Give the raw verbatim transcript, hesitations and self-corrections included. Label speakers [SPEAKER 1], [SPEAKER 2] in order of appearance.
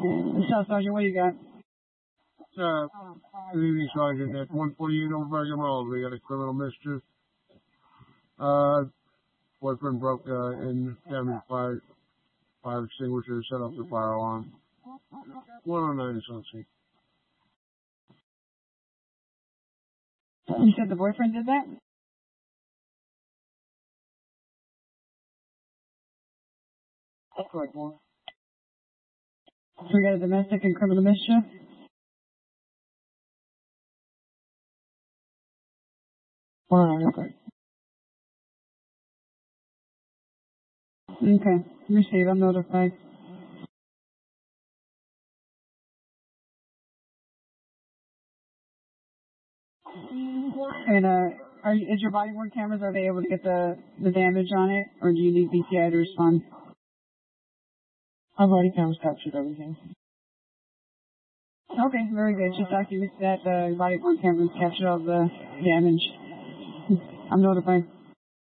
[SPEAKER 1] So, Sergeant, what do you got?
[SPEAKER 2] Uh, good evening, Sergeant. At one forty-eight Old Bergen Road, we got a criminal mischief. Uh, boyfriend broke uh, in, damaged fire, fire extinguisher, set off the fire alarm. one oh nine is on scene.
[SPEAKER 1] You said the boyfriend did that?
[SPEAKER 2] That's correct, boy.
[SPEAKER 1] So we got a domestic and criminal mischief?
[SPEAKER 2] Alright, okay.
[SPEAKER 1] Okay. Receive. I'm notified. And, uh, are you, is your body worn cameras, are they able to get the, the damage on it? Or do you need B T I to respond?
[SPEAKER 2] Our body cameras captured everything.
[SPEAKER 1] Okay, very good. Just document that the body worn cameras captured all the damage. I'm notified.